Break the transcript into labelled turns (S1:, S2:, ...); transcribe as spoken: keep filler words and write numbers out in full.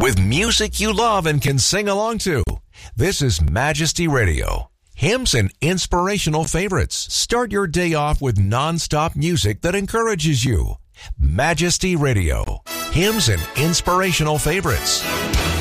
S1: with music you love and can sing along to. This is Majesty Radio. Hymns and inspirational favorites. Start your day off with non-stop music that encourages you. Majesty Radio. Hymns and inspirational favorites.